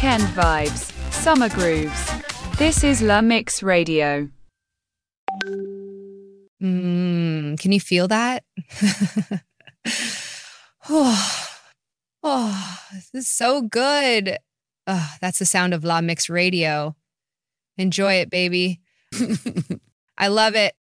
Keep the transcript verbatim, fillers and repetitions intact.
weekend vibes, summer grooves. This is La Mix Radio. Mm, can you feel that? oh, oh, this is so good. Oh, that's the sound of La Mix Radio. Enjoy it, baby. I love it.